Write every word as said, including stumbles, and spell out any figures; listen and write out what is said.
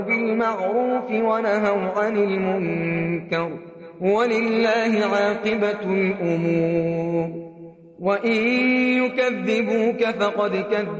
بالمعروف ونهوا عن المنكر ولله عاقبة الأمور وإن يكذبوك فقد كذبوا